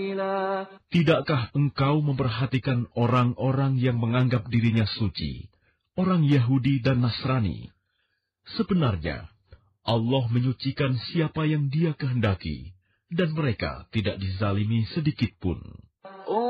Tidakkah engkau memperhatikan orang-orang yang menganggap dirinya suci, orang Yahudi dan Nasrani? Sebenarnya, Allah menyucikan siapa yang Dia kehendaki, dan mereka tidak dizalimi sedikit pun.